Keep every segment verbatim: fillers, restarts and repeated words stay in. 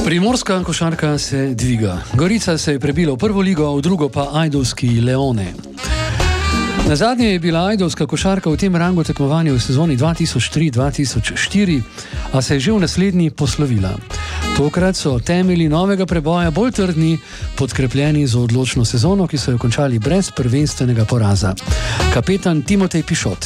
Primorska košarka se dviga. Gorica se je prebila v prvo ligo, v drugo pa ajdovski Leone. Nazadnje je bila ajdovska košarka v tem rangu tekmovanja v sezoni dva tisoč tri dva tisoč štiri, a se je že v naslednji poslovila. Tokrat so temelji novega preboja bolj trdni, podkrepljeni z odločno sezono, ki so jo končali brez prvenstvenega poraza. Kapetan Timotej Pišot.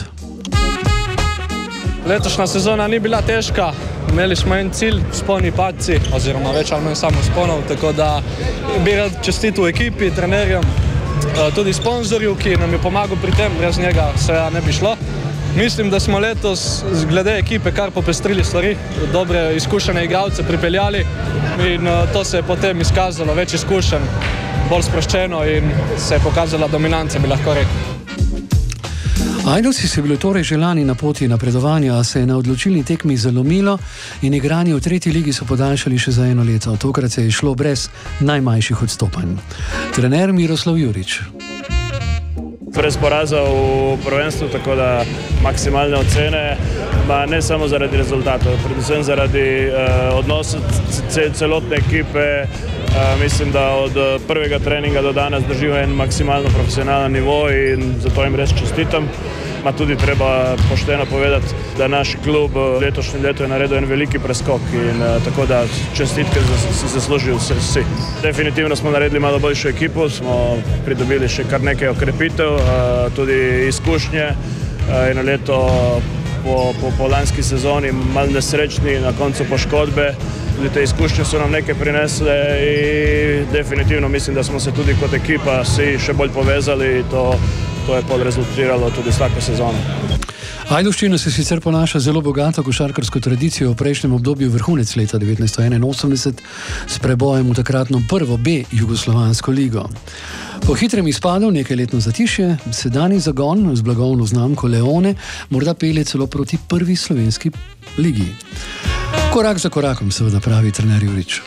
Letošnja sezona ni bila težka. Imeli smo en cilj, vzponi padci, oziroma več ali manj samo vzponov, tako da bi rad čestitil ekipi, trenerjem, tudi sponzorju, ki nam je pomagal pri tem, brez njega se ne bi šlo. Mislim, da smo letos glede ekipe kar popestrili stvari, dobre izkušene igralce pripeljali in to se je potem izkazalo, več izkušenj, bolj sproščeno in se je pokazala dominanca, bi lahko rekel. Ajdovci so bili torej že lani na poti napredovanja, a se je na odločilni tekmi zalomilo in igranje v tretji ligi so podaljšali še za eno leto. Tokrat se je šlo brez najmanjših odstopanj. Trener Miroslav Jurič. Brez poraza v prvenstvu, tako da maksimalne ocene, ma ne samo zaradi rezultatov, predvsem zaradi uh, odnosa celotne ekipe. Uh, mislim, da od prvega treninga do danes držijo en maksimalno profesionalen nivo in zato jim res čestitam. Ma tudi treba pošteno povedati, da naš klub letošnje leto je naredil en veliki preskok in uh, tako da čestitke si zaslužijo vsi. Definitivno smo naredili malo boljšo ekipo, smo pridobili še kar nekaj okrepitev, uh, tudi izkušnje uh, in leto po, po, po lanski sezoni malo nesrečni, na koncu poškodbe. Tudi te izkušnje so nam nekaj prinesle in definitivno mislim, da smo se tudi kot ekipa vsi še bolj povezali in to, to je podrezultiralo tudi s tako sezono. Ajdovščina se sicer ponaša zelo bogato košarkarsko tradicijo v prejšnjem obdobju, vrhunec leta devetnajststo enainosemdeset s prebojem v takratno prvo B jugoslovansko ligo. Po hitrem izpadu nekajletno zatišje, sedanji zagon z blagovno znamko Leone morda pelje celo proti prvi slovenski ligi. Korak za korakom, seveda, pravi trener Jurič.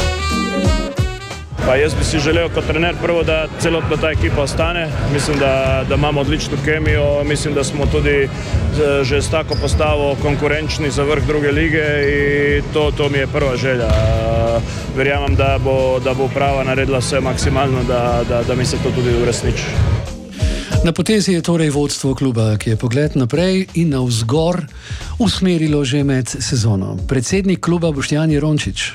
Pa jaz bi si želel kot trener prvo, da celotna ta ekipa ostane. Mislim, da, da imamo odlično kemijo, mislim, da smo tudi že s tako postavo konkurenčni za vrh druge lige in to, to mi je prva želja. Verjamem, da bo, da bo uprava naredila vse maksimalno, da, da, da mi se to tudi uresniči. Na potezi je torej vodstvo kluba, ki je pogled naprej in navzgor usmerilo že med sezono. Predsednik kluba Boštjan Jerončič.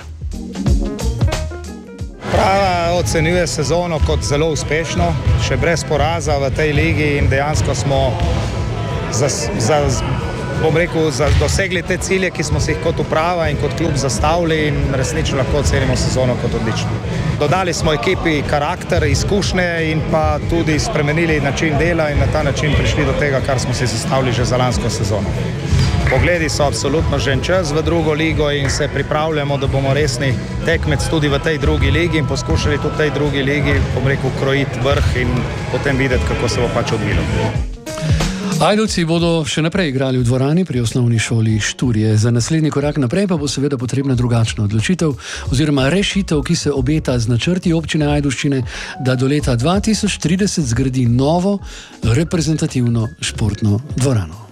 Prava ocenjuje sezono kot zelo uspešno, še brez poraza v tej ligi in dejansko smo za, za, bom rekel, za dosegli te cilje, ki smo si jih kot uprava in kot klub zastavili in resnično lahko ocenimo sezono kot odlično. Dodali smo ekipi karakter, izkušnje in pa tudi spremenili način dela in na ta način prišli do tega, kar smo si zastavili že za lansko sezono. Pogledi so absolutno že en čas v drugo ligo in se pripravljamo, da bomo resni tekmec tudi v tej drugi ligi in poskušali tudi v tej drugi ligi, bom rekel, krojiti vrh in potem videti, kako se bo pač odvilo. Ajdovci bodo še naprej igrali v dvorani pri osnovni šoli Šturje. Za naslednji korak naprej pa bo seveda potrebna drugačna odločitev oziroma rešitev, ki se obeta z načrti občine Ajdovščine, da do leta dva tisoč trideset zgradi novo reprezentativno športno dvorano.